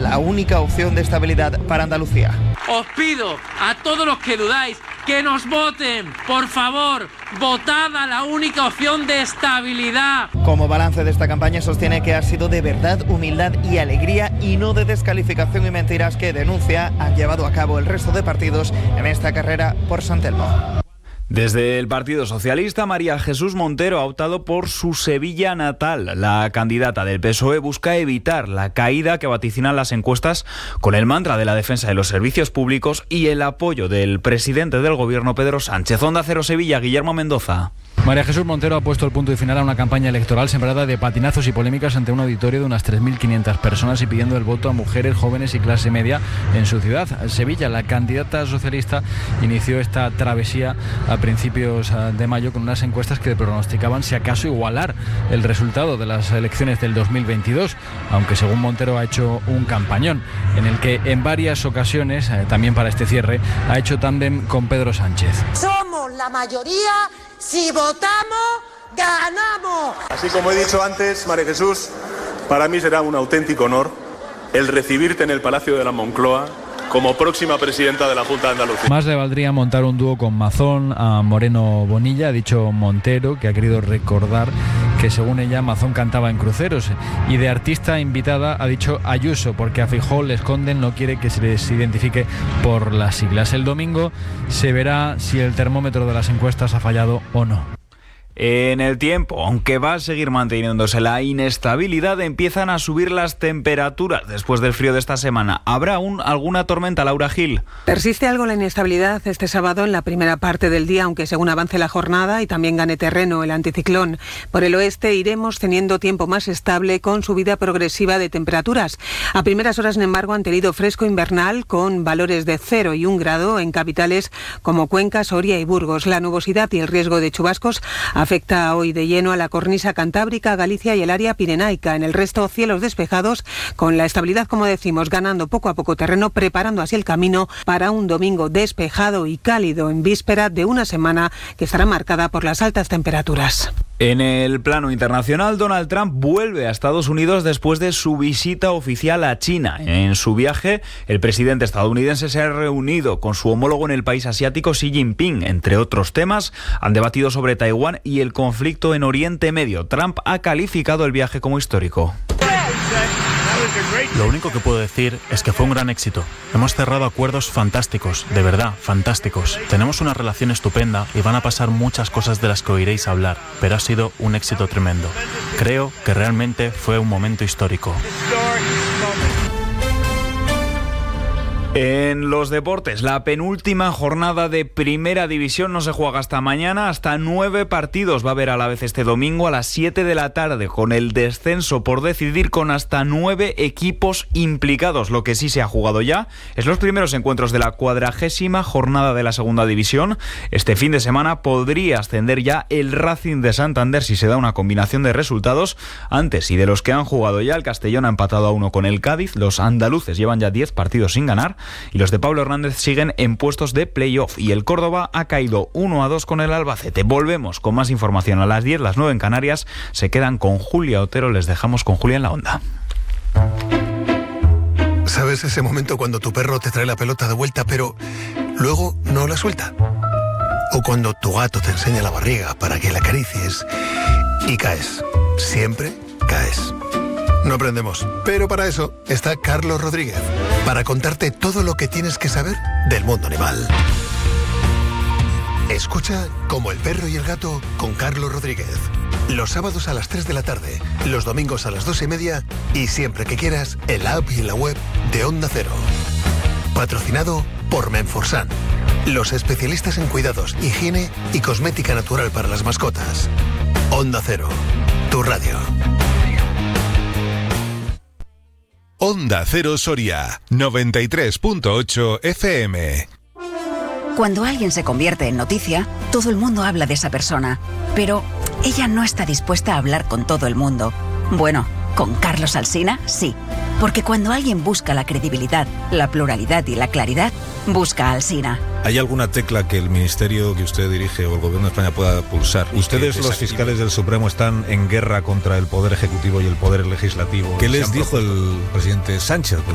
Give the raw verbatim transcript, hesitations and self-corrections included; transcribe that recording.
la única opción de estabilidad para Andalucía. Os pido a todos los que dudáis que nos voten, por favor, votad a la única opción de estabilidad. Como balance de esta campaña sostiene que ha sido de verdad, humildad y alegría y no de descalificación y mentiras que denuncia han llevado a cabo el resto de partidos en esta carrera por San Telmo. Desde el Partido Socialista, María Jesús Montero ha optado por su Sevilla natal. La candidata del P S O E busca evitar la caída que vaticinan las encuestas con el mantra de la defensa de los servicios públicos y el apoyo del presidente del Gobierno, Pedro Sánchez. Onda Cero Sevilla, Guillermo Mendoza. María Jesús Montero ha puesto el punto y final a una campaña electoral sembrada de patinazos y polémicas ante un auditorio de unas tres mil quinientas personas y pidiendo el voto a mujeres, jóvenes y clase media en su ciudad. Sevilla, la candidata socialista, inició esta travesía a principios de mayo con unas encuestas que pronosticaban si acaso igualar el resultado de las elecciones del dos mil veintidós, aunque según Montero ha hecho un campañón en el que en varias ocasiones, eh, también para este cierre, ha hecho tándem con Pedro Sánchez. Somos la mayoría. Si votamos, ganamos. Así como he dicho antes, María Jesús, para mí será un auténtico honor el recibirte en el Palacio de la Moncloa como próxima presidenta de la Junta de Andalucía. Más le valdría montar un dúo con Mazón a Moreno Bonilla, ha dicho Montero, que ha querido recordar que según ella Mazón cantaba en cruceros, y de artista invitada ha dicho Ayuso, porque a Feijóo le esconden, no quiere que se les identifique por las siglas. El domingo se verá si el termómetro de las encuestas ha fallado o no. En el tiempo, aunque va a seguir manteniéndose la inestabilidad, empiezan a subir las temperaturas después del frío de esta semana. ¿Habrá aún alguna tormenta, Laura Gil? Persiste algo la inestabilidad este sábado en la primera parte del día, aunque según avance la jornada y también gane terreno el anticiclón. Por el oeste iremos teniendo tiempo más estable con subida progresiva de temperaturas. A primeras horas, sin embargo, han tenido fresco invernal con valores de cero y un grado en capitales como Cuenca, Soria y Burgos. La nubosidad y el riesgo de chubascos afecta hoy de lleno a la cornisa cantábrica, Galicia y el área pirenaica. En el resto, cielos despejados, con la estabilidad, como decimos, ganando poco a poco terreno, preparando así el camino para un domingo despejado y cálido en víspera de una semana que estará marcada por las altas temperaturas. En el plano internacional, Donald Trump vuelve a Estados Unidos después de su visita oficial a China. En su viaje, el presidente estadounidense se ha reunido con su homólogo en el país asiático, Xi Jinping. Entre otros temas, han debatido sobre Taiwán y el conflicto en Oriente Medio. Trump ha calificado el viaje como histórico. Lo único que puedo decir es que fue un gran éxito. Hemos cerrado acuerdos fantásticos, de verdad, fantásticos. Tenemos una relación estupenda y van a pasar muchas cosas de las que oiréis hablar, pero ha sido un éxito tremendo. Creo que realmente fue un momento histórico. En los deportes, la penúltima jornada de Primera División no se juega hasta mañana, hasta nueve partidos va a haber a la vez este domingo a las siete de la tarde, con el descenso por decidir con hasta nueve equipos implicados. Lo que sí se ha jugado ya es los primeros encuentros de la cuadragésima jornada de la Segunda División. Este fin de semana podría ascender ya el Racing de Santander si se da una combinación de resultados. Antes, y de los que han jugado ya, el Castellón ha empatado a uno con el Cádiz, los andaluces llevan ya diez partidos sin ganar, y los de Pablo Hernández siguen en puestos de playoff, y el Córdoba ha caído uno a dos con el Albacete. Volvemos con más información a las diez, las nueve en Canarias. Se quedan con Julia Otero, les dejamos con Julia en la onda. ¿Sabes ese momento cuando tu perro te trae la pelota de vuelta pero luego no la suelta? O cuando tu gato te enseña la barriga para que la acaricies y caes. Siempre caes. No aprendemos, pero para eso está Carlos Rodríguez, para contarte todo lo que tienes que saber del mundo animal. Escucha Como el perro y el gato con Carlos Rodríguez. Los sábados a las tres de la tarde, los domingos a las dos y media y siempre que quieras en la app y en la web de Onda Cero. Patrocinado por Menforsan, los especialistas en cuidados, higiene y cosmética natural para las mascotas. Onda Cero, tu radio. Onda Cero Soria, noventa y tres punto ocho F M. Cuando alguien se convierte en noticia, todo el mundo habla de esa persona, pero ella no está dispuesta a hablar con todo el mundo. Bueno, con Carlos Alsina, sí. Porque cuando alguien busca la credibilidad, la pluralidad y la claridad, busca a Alsina. ¿Hay alguna tecla que el ministerio que usted dirige o el gobierno de España pueda pulsar? Ustedes, los fiscales del Supremo, están en guerra contra el Poder Ejecutivo y el Poder Legislativo. ¿Qué les dijo el presidente Sánchez?